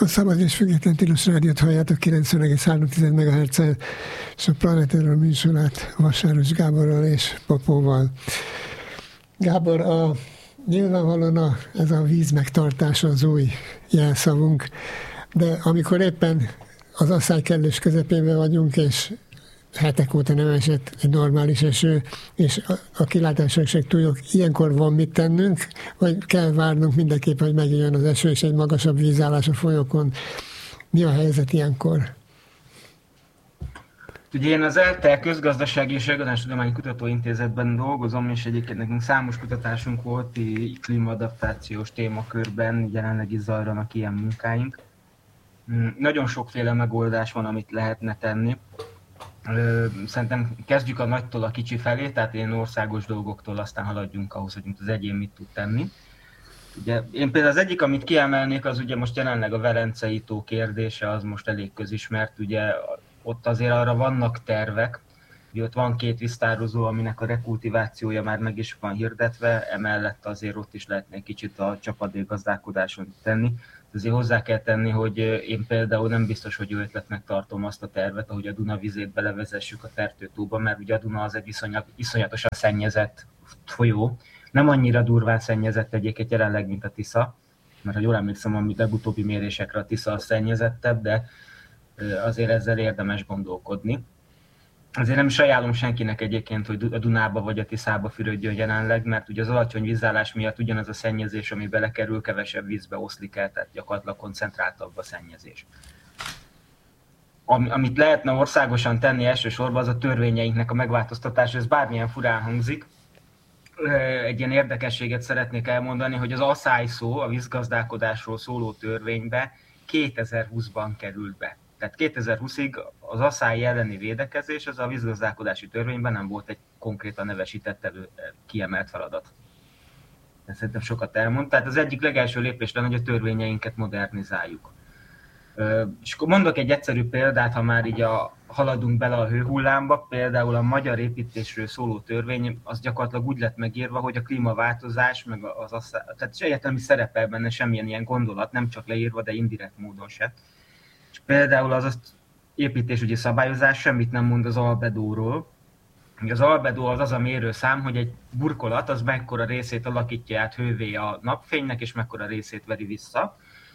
A Szabad és Független Tilos Rádiót halljátok 90,3 MHz-en, és a Planetáról műsorát Vasáros Gáborral és Popóval. Gábor, nyilvánvalóan ez a víz megtartása az új jelszavunk, de amikor éppen az asszály kellős közepében vagyunk, és hetek óta nem esett egy normális eső, és a kilátások se túljok, ilyenkor van mit tennünk, vagy kell várnunk mindenképpen, hogy megjöjjön az eső, és egy magasabb vízállás a folyókon. Mi a helyzet ilyenkor? Ugye én az ELTE Közgazdasági és Regionális Tudományi Kutatóintézetben dolgozom, és egyébként nekünk számos kutatásunk volt klímaadaptációs témakörben, jelenleg is zajlanak ilyen munkáink. Nagyon sokféle megoldás van, amit lehetne tenni. Szerintem kezdjük a nagytól a kicsi felé, tehát ilyen országos dolgoktól aztán haladjunk ahhoz, hogy az egyén mit tud tenni. Ugye, én például az egyik, amit kiemelnék, az ugye most jelenleg a Velencei tó kérdése, az most elég közismert, ugye ott azért arra vannak tervek, ugye ott van 2 víztározó, aminek a rekultivációja már meg is van hirdetve, emellett azért ott is lehetne egy kicsit a csapadékgazdálkodáson tenni. Azért hozzá kell tenni, hogy én például nem biztos, hogy jó ötletnek tartom azt a tervet, ahogy a Duna vizét belevezessük a Fertőtóba, mert ugye a Duna az egy iszonyatosan szennyezett folyó. Nem annyira durván szennyezett egyébként jelenleg, mint a Tisza, mert ha jól emlékszem, a legutóbbi mérésekre a Tisza a szennyezettebb, de azért ezzel érdemes gondolkodni. Azért nem is ajánlom senkinek egyébként, hogy a Dunába vagy a Tiszába fürödjön jelenleg, mert ugye az alacsony vízállás miatt ugyanaz a szennyezés, ami belekerül, kevesebb vízbe oszlik el, tehát gyakorlatilag koncentráltabb a szennyezés. Amit lehetne országosan tenni elsősorban, az a törvényeinknek a megváltoztatása, ez bármilyen furán hangzik. Egy ilyen érdekességet szeretnék elmondani, hogy az ASZÁly szó, a vízgazdálkodásról szóló törvénybe 2020-ban került be. Tehát 2020-ig az asszály elleni védekezés, az a vízgazdálkodási törvényben nem volt egy konkrétan nevesített kiemelt feladat. Ez szerintem sokat elmond. Tehát az egyik legelső lépés lenne, hogy a törvényeinket modernizáljuk. És akkor mondok egy egyszerű példát, ha már így haladunk bele a hőhullámba, például a magyar építésről szóló törvény, az gyakorlatilag úgy lett megírva, hogy a klímaváltozás, meg tehát egyáltalán szerepel benne semmilyen ilyen gondolat, nem csak leírva, de indirekt módon se. És például az építésügyi szabályozás semmit nem mond az albedóról. Az albedó az a mérőszám, hogy egy burkolat az mekkora részét alakítja át hővé a napfénynek, és mekkora részét veri vissza.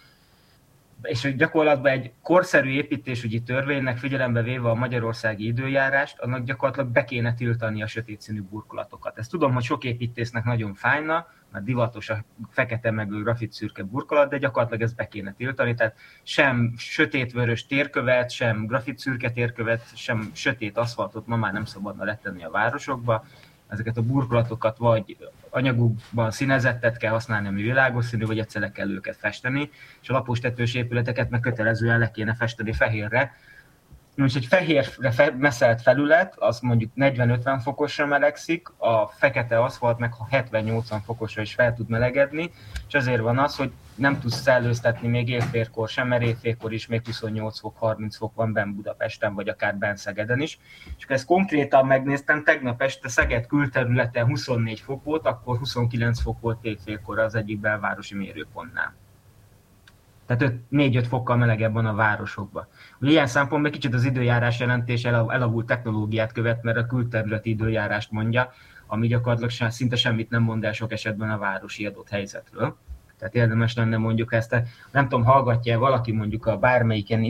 És gyakorlatban egy korszerű építésügyi törvénynek figyelembe véve a magyarországi időjárást, annak gyakorlatilag be kéne tiltani a sötét színű burkolatokat. Ezt tudom, hogy sok építésznek nagyon fájna, mert divatos a fekete meg grafitszürke burkolat, de gyakorlatilag ezt be kéne tiltani, tehát sem sötétvörös térkövet, sem grafitszürke térkövet, sem sötét aszfaltot ma már nem szabadna letenni a városokba. Ezeket a burkolatokat vagy anyagukban színezettet kell használni, ami világos színű, vagy egyszer le kell őket festeni, és a lapos tetős épületeket meg kötelezően le kéne festeni fehérre. Most egy fehérre meszelt felület, az mondjuk 40-50 fokosra melegszik, a fekete aszfalt meg 70-80 fokosra is fel tud melegedni, és azért van az, hogy nem tudsz szellőztetni még évfélkor sem, mert évfélkor is még 28 fok, 30 fok van benn Budapesten, vagy akár benn Szegeden is. És akkor ezt konkrétan megnéztem, tegnap este Szeged külterületen 24 fok volt, akkor 29 fok volt évfélkor az egyik belvárosi mérőpontnál. Tehát 4-5 fokkal melegebb van a városokban. Ugye ilyen szempontból kicsit az időjárás jelentés elavult technológiát követ, mert a külterületi időjárást mondja, ami gyakorlatilag szinte semmit nem mond el sok esetben a városi adott helyzetről. Tehát érdemes lenne mondjuk ezt, nem tudom, hallgatja valaki mondjuk a bármelyik ilyen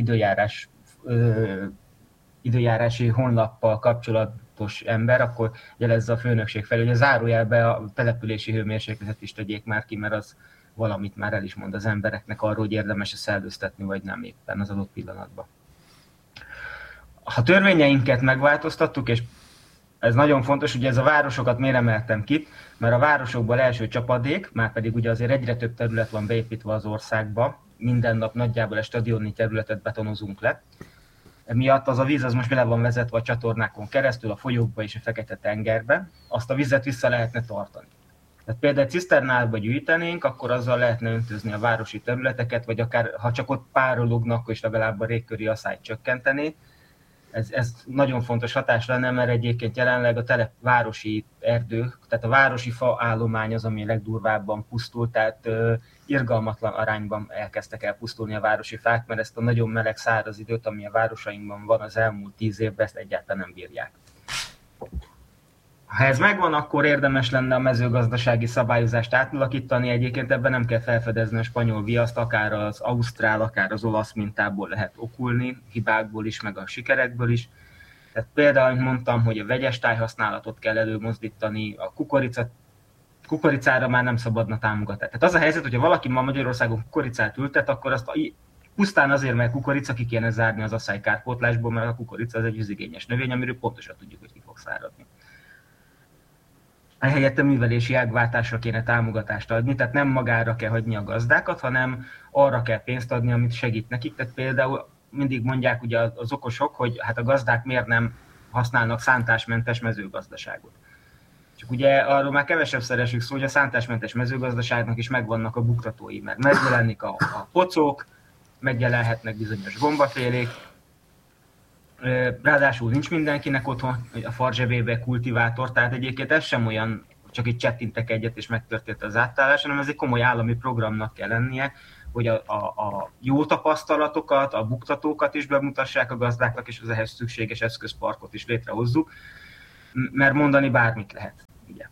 időjárási honlappal kapcsolatos ember, akkor jelezze a főnökség felé, hogy a zárójelbe a települési hőmérsékletet is tegyék már ki, mert az valamit már el is mond az embereknek arról, hogy érdemes-e szellőztetni, vagy nem éppen az adott pillanatban. Ha törvényeinket megváltoztattuk, és ez nagyon fontos, ugye ez a városokat miért emeltem ki, mert a városokból első csapadék, már pedig ugye azért egyre több terület van beépítve az országba, minden nap nagyjából egy stadionni területet betonozunk le. Emiatt az a víz az most le van vezetve a csatornákon keresztül, a folyókba és a Fekete-tengerbe, azt a vizet vissza lehetne tartani. Tehát például ciszternába gyűjtenénk, akkor azzal lehetne öntözni a városi területeket, vagy akár ha csak ott párolognak, és legalább a régköri asszályt csökkenteni. Ez nagyon fontos hatás lenne, mert egyébként jelenleg a városi erdők, tehát a városi fa állomány az, ami legdurvábban pusztul, tehát irgalmatlan arányban elkezdtek elpusztulni a városi fák, mert ezt a nagyon meleg száraz időt, ami a városainkban van az elmúlt 10 évben, ezt egyáltalán nem bírják. Ha ez megvan, akkor érdemes lenne a mezőgazdasági szabályozást átalakítani. Egyébként ebben nem kell felfedezni a spanyol viaszt, akár az ausztrál, akár az olasz mintából lehet okulni, hibákból is, meg a sikerekből is. Tehát például, mint mondtam, hogy a vegyes tájhasználatot kell előmozdítani, a kukoricára már nem szabadna támogatni. Tehát az a helyzet, hogyha valaki ma Magyarországon kukoricát ültet, akkor azt pusztán azért, mert kukorica ki kéne zárni az asszálykárpótlásból, mert a kukorica az egy vízigényes növény, amiről pontosan tudjuk, hogy ki fog száradni. Helyette művelési ágváltásra kéne támogatást adni, tehát nem magára kell hagyni a gazdákat, hanem arra kell pénzt adni, amit segít nekik. Tehát például mindig mondják ugye az okosok, hogy hát a gazdák miért nem használnak szántásmentes mezőgazdaságot. Csak ugye arról már kevesebb szeresük szó, hogy a szántásmentes mezőgazdaságnak is megvannak a buktatói, mert megjelenik a pocók, megjelenhetnek bizonyos gombafélék, ráadásul nincs mindenkinek otthon a farzsebébe kultivátor, tehát egyébként ez sem olyan, csak itt csettintek egyet és megtörtént az átállás, hanem ez egy komoly állami programnak kell lennie, hogy a jó tapasztalatokat, a buktatókat is bemutassák a gazdáknak, és az ehhez szükséges eszközparkot is létrehozzuk, mert mondani bármit lehet. Ugye.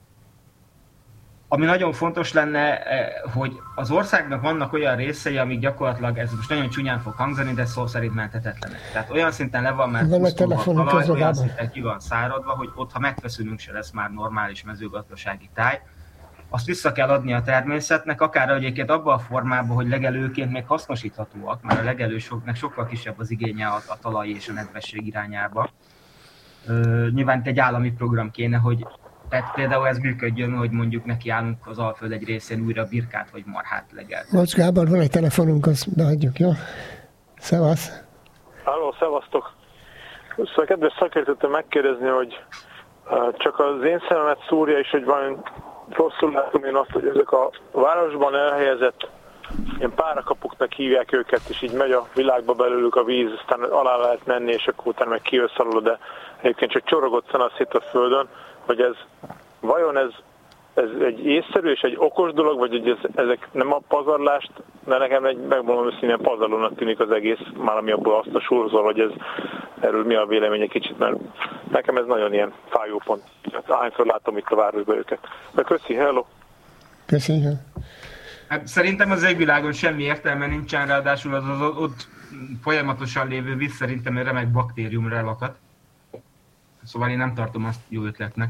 Ami nagyon fontos lenne, hogy az országnak vannak olyan részei, amik gyakorlatilag, ez most nagyon csúnyán fog hangzani, de szó szerint menthetetlenek. Tehát olyan szinten le van már pusztulva a talaj, olyan szinten ki van száradva, hogy ott, ha megfeszülünk, se lesz már normális mezőgazdasági táj. Azt vissza kell adni a természetnek, akár egyébként abban a formában, hogy legelőként még hasznosíthatóak, mert a legelősoknak sokkal kisebb az igénye a talaj és a nedvesség irányába. Nyilván itt egy állami program kéne, hogy tehát például ez működjön, hogy mondjuk nekiállunk az Alföld egy részén újra birkát vagy marhát legelni. Mocs Gábor, van egy telefonunk, azt beadjuk, jó? Szevasz! Halló, szevasztok! Szóval kedves szakértőtől megkérdezni, hogy csak az én szememet szúrja is, hogy van rosszul látom én azt, hogy ezek a városban elhelyezett ilyen párakapuknak hívják őket, és így megy a világba belőlük a víz, aztán alá lehet menni, és akkor utána meg kijössz alul, de egyébként csak csorogott szanaszét a földön, hogy vajon ez egy észszerű és egy okos dolog, vagy hogy ezek nem a pazarlást, de nekem megmondom őszintén pazarlónak tűnik az egész, már ami abból azt a surzol, hogy erről mi a véleménye kicsit, mert nekem ez nagyon ilyen fájó pont. Hányszor látom itt a városban őket. De köszi, hello! Köszi, hát szerintem az égvilágon semmi értelme nincsen, ráadásul az ott folyamatosan lévő víz szerintem egy remek baktériumra lakat. Szóval én nem tartom azt jó ötletnek.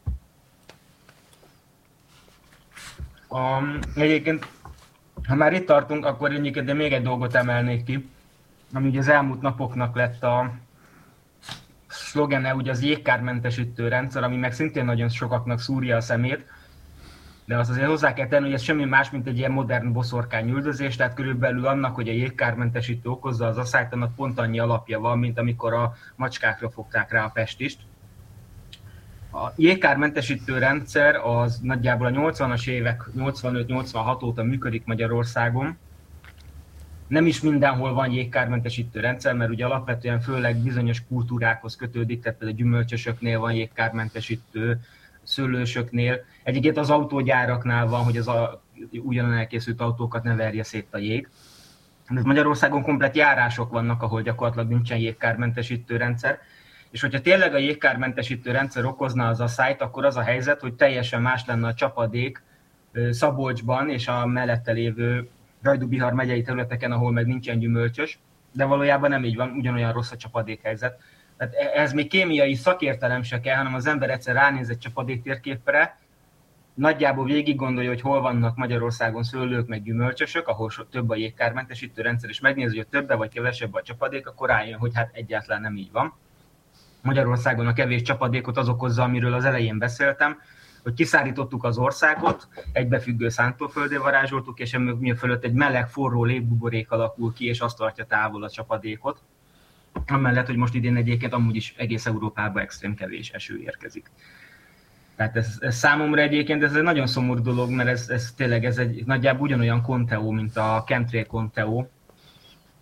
Egyébként, ha már itt tartunk, akkor egyébként még egy dolgot emelnék ki, ami ugye az elmúlt napoknak lett a szlogene, ugye az jégkármentesítő rendszer, ami meg szintén nagyon sokaknak szúrja a szemét, de azt azért hozzá kell tenni, hogy ez semmi más, mint egy ilyen modern boszorkányüldözés, tehát körülbelül annak, hogy a jégkármentesítő okozza az asszályt, annak pont annyi alapja van, mint amikor a macskákra fogták rá a pestist. A jégkármentesítő rendszer az nagyjából a 80-as évek 85-86 óta működik Magyarországon. Nem is mindenhol van jégkármentesítő rendszer, mert ugye alapvetően főleg bizonyos kultúrákhoz kötődik, tehát például a gyümölcsösöknél van jégkármentesítő, szőlősöknél. Egyébként az autógyáraknál van, hogy az ugyanan elkészült autókat ne verje szét a jég. De Magyarországon komplett járások vannak, ahol gyakorlatilag nincsen jégkármentesítő rendszer. És hogyha tényleg a jégkármentesítő rendszer okozna az asszályt, akkor az a helyzet, hogy teljesen más lenne a csapadék Szabolcsban és a mellette lévő Hajdú-Bihar megyei területeken, ahol meg nincsen gyümölcsös, de valójában nem így van, ugyanolyan rossz a csapadékhelyzet. Tehát ez még kémiai szakértelem se kell, hanem az ember egyszer ránéz egy csapadéktérképre, nagyjából végig gondolja, hogy hol vannak Magyarországon szőlők meg gyümölcsösök, ahol több a jégkármentesítő rendszer, és megnézi, hogy többe vagy kevesebb a csapadék, akkor rájön, hogy hát egyáltalán nem így van. Magyarországon a kevés csapadékot az okozza, amiről az elején beszéltem, hogy kiszárítottuk az országot, egybefüggő szántóföldé varázsoltuk, és mi fölött egy meleg, forró légbuborék alakul ki, és azt tartja távol a csapadékot. Amellett, hogy most idén egyébként amúgy is egész Európában extrém kevés eső érkezik. Tehát ez számomra egyébként ez egy nagyon szomorú dolog, mert ez tényleg ez egy nagyjából ugyanolyan Conteo, mint a chemtrail Conteo,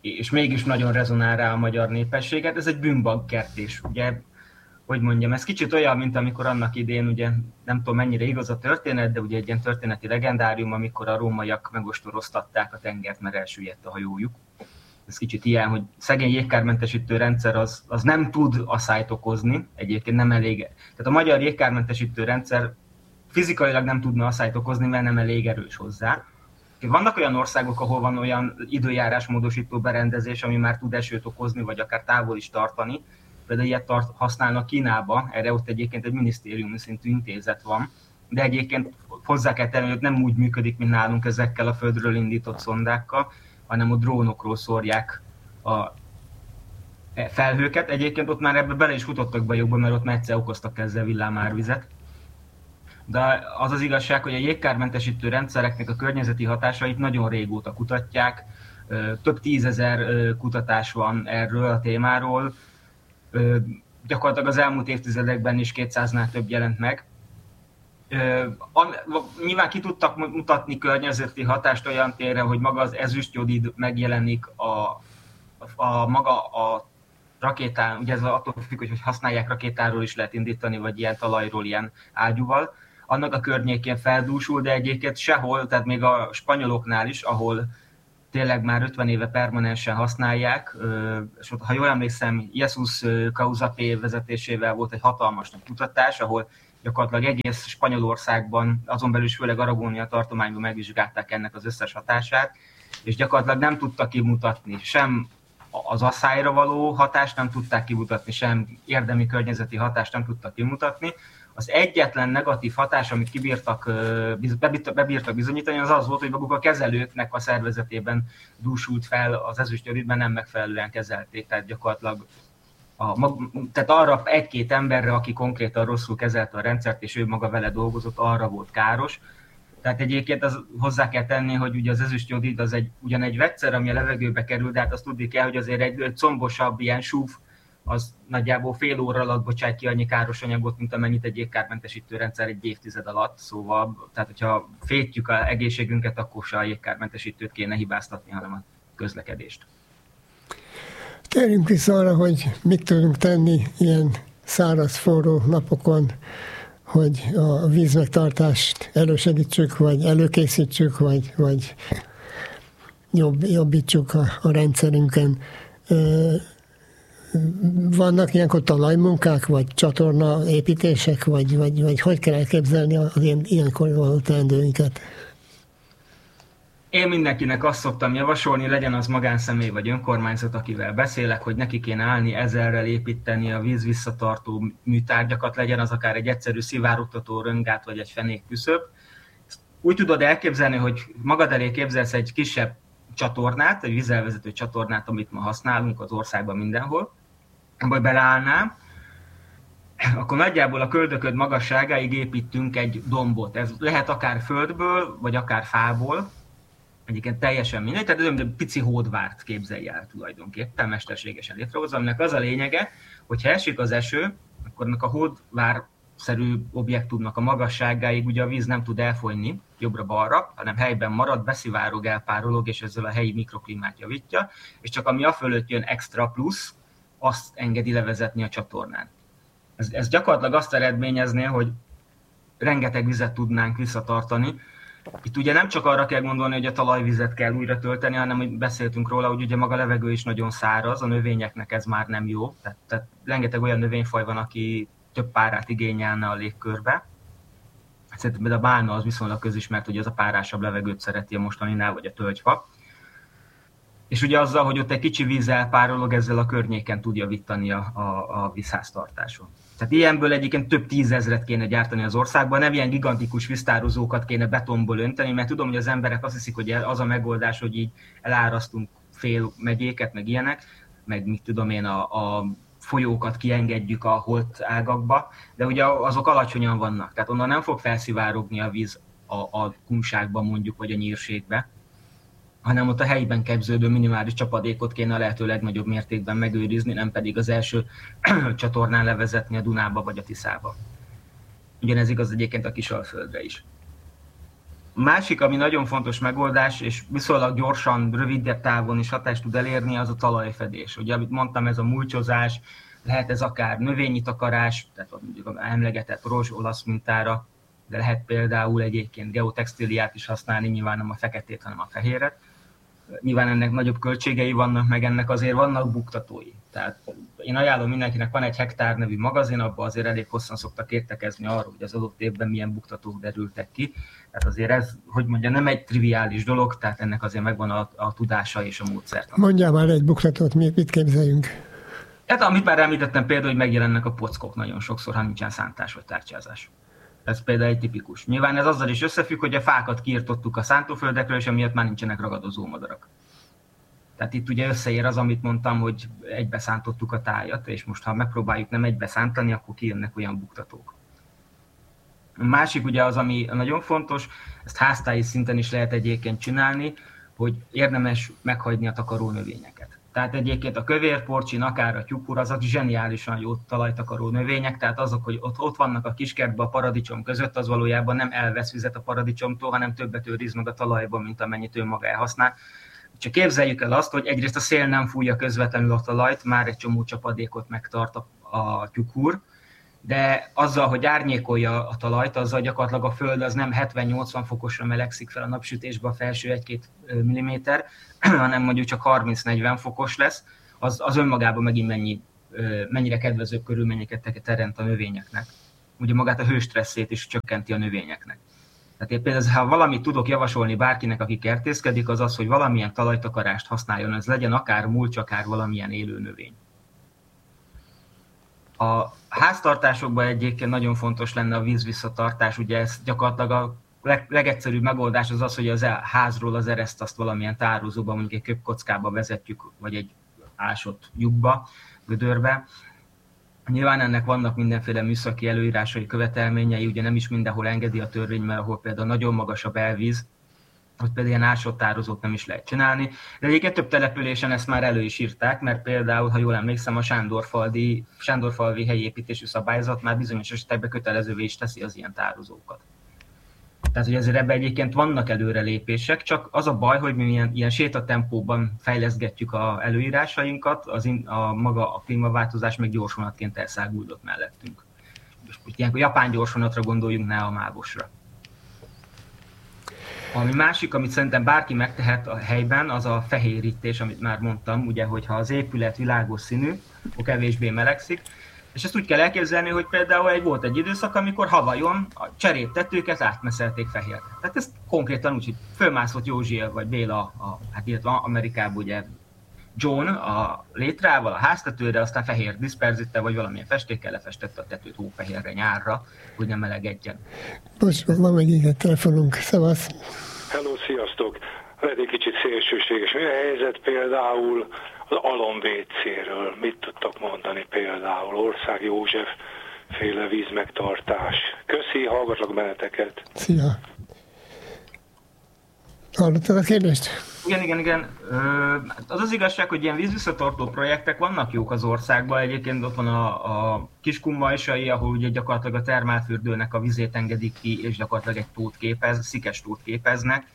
és mégis nagyon rezonál rá a magyar népességet, ez egy bűnbagkertés, ugye, hogy mondjam, ez kicsit olyan, mint amikor annak idén, ugye nem tudom mennyire igaz a történet, de ugye egy ilyen történeti legendárium, amikor a rómaiak megostoroztatták a tengert, mert elsüllyedt a hajójuk. Ez kicsit ilyen, hogy szegény jégkármentesítő rendszer az nem tud asszályt okozni, egyébként nem elég. Tehát a magyar jégkármentesítő rendszer fizikailag nem tudna asszályt okozni, mert nem elég erős hozzá. Vannak olyan országok, ahol van olyan időjárásmódosító berendezés, ami már tud esőt okozni, vagy akár távol is tartani. Például ilyet használnak Kínába, erre ott egyébként egy minisztériumi szintű intézet van, de egyébként hozzá kell tenni, hogy nem úgy működik, mint nálunk ezekkel a földről indított szondákkal, hanem a drónokról szórják a felhőket. Egyébként ott már ebbe bele is futottak bajokba, mert ott már egyszer okoztak ezzel villámárvizet. De az az igazság, hogy a jégkármentesítő rendszereknek a környezeti hatásait nagyon régóta kutatják. Több 10 000 kutatás van erről a témáról. Gyakorlatilag az elmúlt évtizedekben is 200-nál több jelent meg. Nyilván ki tudtak mutatni környezeti hatást olyan térre, hogy maga az ezüstjodid megjelenik maga a rakétán, ugye ez attól függ, hogy használják rakétáról is lehet indítani, vagy ilyen talajról, ilyen ágyúval. Annak a környékén feldúsul, de egyébként sehol, tehát még a spanyoloknál is, ahol tényleg már 50 éve permanensen használják, és ott, ha jól emlékszem, Jesus Causapé vezetésével volt egy hatalmas nagy kutatás, ahol gyakorlatilag egész Spanyolországban, azon belül is főleg Aragónia tartományban megvizsgálták ennek az összes hatását, és gyakorlatilag nem tudtak kimutatni sem az asszályra való hatást, nem tudták kimutatni, sem érdemi környezeti hatást nem tudtak kimutatni. Az egyetlen negatív hatás, amit bebírtak bizonyítani, az volt, hogy maguk a kezelőknek a szervezetében dúsult fel az ezüstjodidben, nem megfelelően kezelték, tehát gyakorlatilag tehát arra egy-két emberre, aki konkrétan rosszul kezelte a rendszert, és ő maga vele dolgozott, arra volt káros. Tehát egyébként hozzá kell tenni, hogy ugye az ezüstjodid az ugyan egy vegyszer, ami a levegőbe kerül, de hát azt tudni kell, hogy azért egy combosabb ilyen súv, az nagyjából fél óra alatt bocsát ki annyi káros anyagot, mint amennyit egy jégkármentesítő rendszer egy évtized alatt. Szóval, tehát hogyha fétjük az egészségünket, akkor se a jégkármentesítőt kéne hibáztatni, hanem a közlekedést. Térjünk vissza arra, hogy mit tudunk tenni ilyen száraz, forró napokon, hogy a vízmegtartást elősegítsük, vagy előkészítsük, vagy jobbítsuk a rendszerünkön. Vannak ilyenkor talajmunkák, vagy csatornaépítések, vagy hogy kell elképzelni az ilyenkor való teendőinket? Én mindenkinek azt szoktam javasolni, legyen az magánszemély vagy önkormányzat, akivel beszélek, hogy neki kéne állni ezerrel építeni a vízvisszatartó műtárgyakat, legyen az akár egy egyszerű szivárogtató röngát, vagy egy fenékküszöb. Úgy tudod elképzelni, hogy magad elé képzelsz egy kisebb csatornát, egy vízelvezető csatornát, amit ma használunk az országban mindenhol, vagy beleállnám, akkor nagyjából a köldököd magasságáig építünk egy dombot. Ez lehet akár földből, vagy akár fából, egyébként teljesen mindegy, tehát egy pici hódvárt képzelj el tulajdonképpen, mesterségesen létrehozva, aminek az a lényege, hogy ha esik az eső, akkor ennek a hódvárszerű objektumnak a magasságáig ugye a víz nem tud elfolyni jobbra-balra, hanem helyben marad, beszivárog, elpárolog, és ezzel a helyi mikroklímát javítja, és csak ami a fölött jön extra plusz, azt engedi levezetni a csatornán. Ez gyakorlatilag azt eredményezné, hogy rengeteg vizet tudnánk visszatartani. Itt ugye nem csak arra kell gondolni, hogy a talajvizet kell újra tölteni, hanem hogy beszéltünk róla, hogy ugye maga a levegő is nagyon száraz, a növényeknek ez már nem jó. Tehát rengeteg olyan növényfaj van, aki több párát igényelne a légkörbe. Szerintem a bálna az viszonylag közismert, hogy az a párásabb levegőt szereti a mostaninál, vagy a tölgyfa. És ugye azzal, hogy ott egy kicsi víz elpárolog, ezzel a környéken tud javítani a vízháztartáson. Tehát ilyenből egyébként több 10 000 kéne gyártani az országban, nem ilyen gigantikus víztározókat kéne betonból önteni, mert tudom, hogy az emberek azt hiszik, hogy az a megoldás, hogy így elárasztunk fél megyéket, meg ilyenek, meg mit tudom én, a folyókat kiengedjük a holt ágakba, de ugye azok alacsonyan vannak, tehát onnan nem fog felszivárogni a víz a kunságba mondjuk, vagy a nyírségbe, hanem ott a helyben képződő minimális csapadékot kéne a lehető legnagyobb mértékben megőrizni, nem pedig az első csatornán levezetni a Dunába vagy a Tiszába. Ugyanez igaz egyébként a Kisalföldre is. Másik, ami nagyon fontos megoldás, és viszonylag gyorsan, rövidebb távon is hatást tud elérni, az a talajfedés. Ugye, amit mondtam, ez a mulcsozás, lehet ez akár növényi takarás, tehát mondjuk emlegetett rozs olasz mintára, de lehet például egyébként geotextíliát is használni, nyilván nem a feketét, hanem a fehéret. Nyilván ennek nagyobb költségei vannak, meg ennek azért vannak buktatói. Tehát én ajánlom mindenkinek, van egy Hektár nevű magazin, abban azért elég hosszan szoktak értekezni arról, hogy az adott évben milyen buktatók derültek ki. Tehát azért ez, hogy mondja, nem egy triviális dolog, tehát ennek azért megvan a tudása és a módszert. Mondjál már egy buktatót, mit képzeljünk? Hát amit már említettem, például, hogy megjelennek a pockok nagyon sokszor, ha nincsen szántás vagy tárcsázás. Ez például egy tipikus. Nyilván ez azzal is összefügg, hogy a fákat kiirtottuk a szántóföldekről, és emiatt már nincsenek ragadozó madarak. Tehát itt ugye összeér az, amit mondtam, hogy egybe szántottuk a tájat, és most ha megpróbáljuk nem egybe szántani, akkor kijönnek olyan buktatók. A másik ugye az, ami nagyon fontos, ezt háztáji szinten is lehet egyébként csinálni, hogy érdemes meghagyni a takaró növényeket. Tehát egyébként a kövérporcsin, akár a tyúkur, azok zseniálisan jó talajtakaró növények, tehát azok, hogy ott vannak a kiskertben a paradicsom között, az valójában nem elvesz vizet a paradicsomtól, hanem többet őriz meg a talajban, mint amennyit ő maga elhasznál. Csak képzeljük el azt, hogy egyrészt a szél nem fújja közvetlenül a talajt, már egy csomó csapadékot megtart a tyúkur, de azzal, hogy árnyékolja a talajt, azzal gyakorlatilag a föld az nem 70-80 fokosra melegszik fel a napsütésbe a felső 1-2 mm, hanem mondjuk csak 30-40 fokos lesz, az önmagában megint mennyire kedvezőbb körülményeket teremt a növényeknek. Ugye magát a hőstresszét is csökkenti a növényeknek. Tehát én például, ha valamit tudok javasolni bárkinek, aki kertészkedik, az az, hogy valamilyen talajtakarást használjon, ez legyen akár mulcs, akár valamilyen élő növény. A háztartásokban egyébként nagyon fontos lenne a vízvisszatartás, ugye ez gyakorlatilag a legegyszerűbb megoldás az az, hogy a házról az ereszt azt valamilyen tározóba, mondjuk egy köpkockába vezetjük, vagy egy ásott lyukba, gödörbe. Nyilván ennek vannak mindenféle műszaki előírásai, követelményei, ugye nem is mindenhol engedi a törvény, mert ahol például nagyon magas a belvíz, hogy például ilyen ásott tározót nem is lehet csinálni. De egyébként több településen ezt már elő is írták, mert például, ha jól emlékszem, a Sándorfalvi helyi építési szabályzat már bizonyos esetekben kötelezővé is teszi az ilyen tározókat. Tehát, hogy ezért ebben egyébként vannak előrelépések, csak az a baj, hogy mi ilyen sétatempóban fejleszgetjük az előírásainkat, maga a klímaváltozás meg gyorsvonatként elszáguldott mellettünk. Most ilyenkor japán gyorsvonatra gondoljunk, ne a mávosra. Ami másik, amit szerintem bárki megtehet a helyben, az a fehérítés, amit már mondtam, ugye, hogyha az épület világos színű, akkor kevésbé melegszik, és ezt úgy kell elképzelni, hogy például volt egy időszak, amikor Havajon a cserép tetőket átmeszelték fehérre. Tehát ez konkrétan úgy, hogy fölmászott Józsi vagy Béla, hát illetve Amerikában ugye John a létrával, a háztetőre, aztán fehér diszperzittel vagy valamilyen festékkel lefestette a tetőt hófehérre nyárra, hogy nem melegedjen. Most van megint egy telefonunk, szevasz! Hello, sziasztok! Lehet egy kicsit szélsőséges. Mi a helyzet például az alomvécéről? Mit tudtak mondani például? Ország József féle vízmegtartás. Köszi, hallgatlak benneteket. Szia! Hallottad a kérdést? Igen. Az az igazság, hogy ilyen vízvisszatartó projektek vannak jók az országban. Egyébként ott van a Kiskunmajsai, ahol ugye gyakorlatilag a termálfürdőnek a vizét engedik ki, és gyakorlatilag egy tót szikes tót képeznek.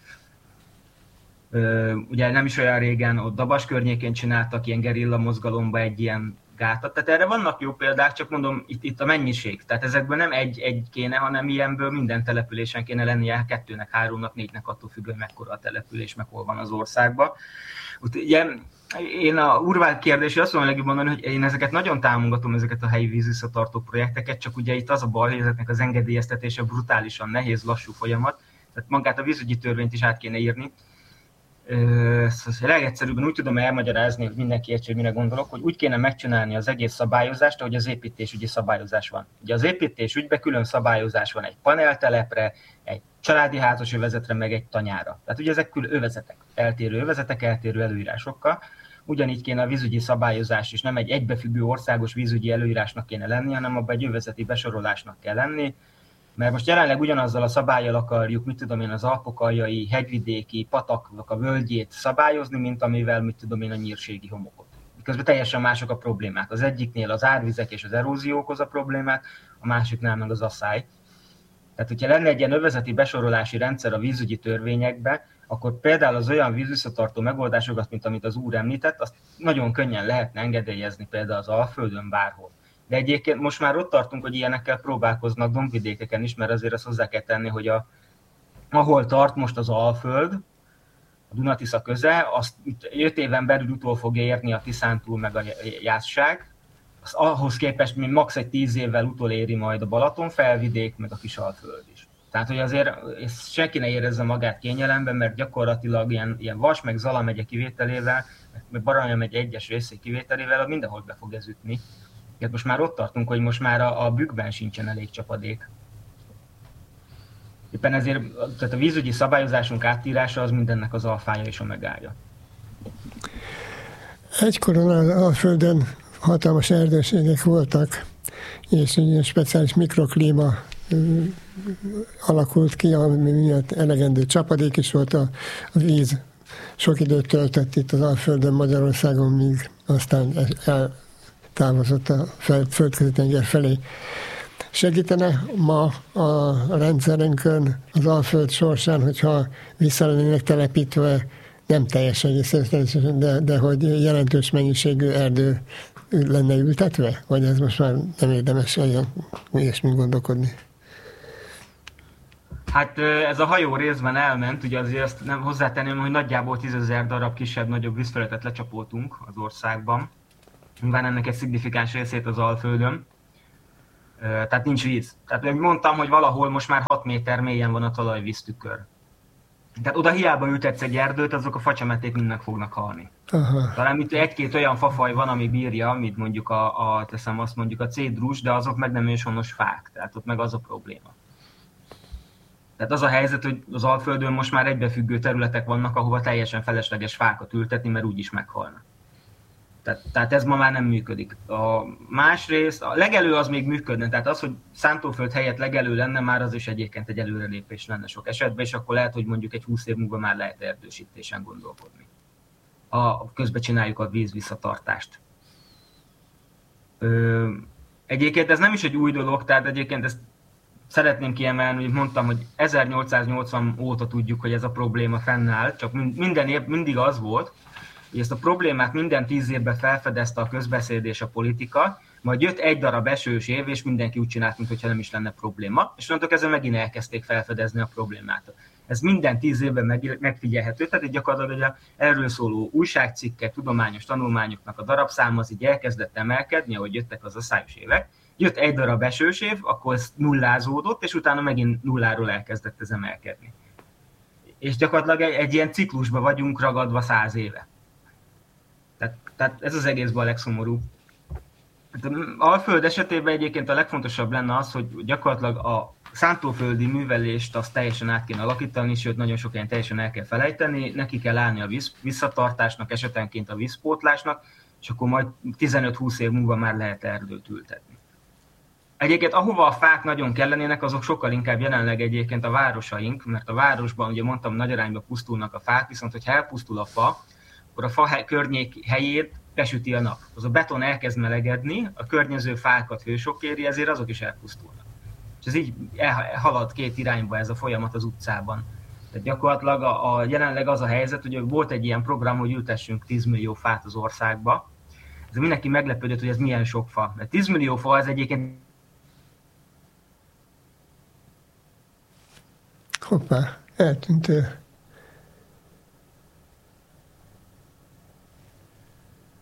Ugye nem is olyan régen ott Dabas környékén csináltak ilyen gerilla mozgalomba egy ilyen gátat. Tehát erre vannak jó példák, csak mondom, itt a mennyiség. Tehát ezekből nem egy kéne, hanem ilyenből minden településen kéne lennie, 2-nek, 3-nak, 4-nek, attól függően, mekkora a település, meg hol van az országban. Ugye, én a Urvál kérdésre azt mondom mondani, hogy én ezeket nagyon támogatom, ezeket a helyi vízvisszatartó projekteket, csak ugye itt az a baj, hogy ezeknek az engedélyeztetése brutálisan nehéz, lassú folyamat. Tehát magát a vízügyi törvényt is át kéne írni. Legegyszerűbben úgy tudom elmagyarázni, hogy mindenki értse, hogy mire gondolok, hogy úgy kéne megcsinálni az egész szabályozást, ahogy az építésügyi szabályozás van. Ugye az építésügyben külön szabályozás van egy paneltelepre, egy családi házas övezetre, meg egy tanyára. Tehát ugye ezek külön övezetek, eltérő előírásokkal. Ugyanígy kéne a vízügyi szabályozás is nem egy egybefüggő országos vízügyi előírásnak kéne lenni, hanem abban egy övezeti besorolásnak kell lenni. Mert most jelenleg ugyanazzal a szabállyal akarjuk, az alpokaljai, hegyvidéki, pataknak a völgyét szabályozni, mint amivel, a nyírségi homokot. Miközben teljesen mások a problémák. Az egyiknél az árvizek és az erózió okoz a problémát, a másiknál meg az asszály. Tehát, hogyha lenne egy ilyen övezeti besorolási rendszer a vízügyi törvényekbe, akkor például az olyan vízvisszatartó megoldásokat, mint amit az úr említett, azt nagyon könnyen lehetne engedélyezni például az Alföldön bárhol. De egyébként most már ott tartunk, hogy ilyenekkel próbálkoznak dombvidékeken is, mert azért azt hozzá kell tenni, hogy ahol tart most az Alföld, a Duna-Tisza köze, azt 5 éven belül utol fogja érni a Tiszántúl meg a Jászság. Ahhoz képest még max. egy 10 évvel utoléri majd a Balaton felvidék, meg a Kisalföld is. Tehát, hogy azért senki ne érezze magát kényelemben, mert gyakorlatilag ilyen Vas meg Zala megye kivételével, meg Baranya megye egyes részé kivételével mindenhol be fog ez ütni. Tehát most már ott tartunk, hogy most már a Bükkben sincsen elég csapadék. Éppen ezért tehát a vízügyi szabályozásunk áttírása az mindennek az alfája és omegája. Egykor a Földön hatalmas erdőségek voltak, és egy speciális mikroklíma alakult ki, ami miatt elegendő csapadék is volt, a víz sok időt töltött itt az Alföldön, Magyarországon, míg aztán eltávozott a Földközi-tenger felé. Segítene ma a rendszerünkön, az Alföld sorsán, hogyha vissza lennének telepítve, nem teljesen, de hogy jelentős mennyiségű erdő lenne ültetve? Vagy ez most már nem érdemes ilyesmit gondolkodni? Hát ez a hajó részben elment, ugye azért azt nem hozzátenném, hogy nagyjából 10 000 darab kisebb-nagyobb vízfelületet lecsapoltunk az országban. Nyilván ennek egy szignifikáns részét az Alföldön. Tehát nincs víz. Tehát mondtam, hogy valahol most már 6 méter mélyen van a talajvíztükör. Tehát oda hiába ültetsz egy erdőt, azok a facsemeték mind meg fognak halni. Aha. Talán itt egy-két olyan fafaj van, ami bírja, mint mondjuk teszem azt mondjuk a cédrus, de azok meg nem őshonos fák. Tehát ott meg az a probléma. Tehát az a helyzet, hogy az Alföldön most már egybefüggő területek vannak, ahova teljesen felesleges fákat ültetni, mert úgyis meghalnak. Tehát ez ma már nem működik. Másrészt a legelő az még működne, tehát az, hogy Szántóföld helyett legelő lenne, már az is egyébként egy előrelépés lenne sok esetben, és akkor lehet, hogy mondjuk egy 20 év múlva már lehet erdősítésen gondolkodni. Közben csináljuk a vízvisszatartást. Egyébként ez nem is egy új dolog, tehát egyébként ezt szeretném kiemelni, hogy mondtam, hogy 1880 óta tudjuk, hogy ez a probléma fennáll, csak mindig az volt, hogy ezt a problémát minden 10 évben felfedezte a közbeszéd és a politika, majd jött egy darab esős év, és mindenki úgy csinált, mintha nem is lenne probléma, és onnantól kezdve megint elkezdték felfedezni a problémát. Ez minden 10 évben megfigyelhető, tehát gyakorlatilag erről szóló újságcikkek, tudományos tanulmányoknak a darabszáma az így elkezdett emelkedni, ahogy jöttek az asszályos évek. Jött egy darab esős év, akkor ez nullázódott, és utána megint nulláról elkezdett ez emelkedni. És gyakorlatilag egy ilyen ciklusban vagyunk ragadva 100 éve. Tehát ez az egészben a legszomorúbb. Alföld esetében egyébként a legfontosabb lenne az, hogy gyakorlatilag a szántóföldi művelést azt teljesen át kéne alakítani, sőt nagyon sok helyen teljesen el kell felejteni, neki kell állni a visszatartásnak, esetenként a vízpótlásnak, és akkor majd 15-20 év múlva már lehet erdőt ültetni. Egyébként ahova a fák nagyon kellenének, azok sokkal inkább jelenleg egyébként a városaink, mert a városban, ugye mondtam, nagy arányban pusztulnak a fák, viszont hogyha elpusztul a fa, akkor a fa környék helyét besüti a nap. Az a beton elkezd melegedni, a környező fákat hősok éri, ezért azok is elpusztulnak. És ez így halad két irányba ez a folyamat az utcában. Tehát gyakorlatilag jelenleg az a helyzet, hogy volt egy ilyen program, hogy ültessünk 10 millió fát az országba. Ez mindenki meglepődött, hogy ez milyen sok fa. Mert 10 millió fa az egyébként... Hoppá, eltűnt ő.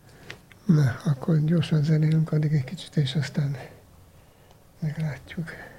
Na, akkor gyorsan zenélünk addig egy kicsit, és aztán meglátjuk.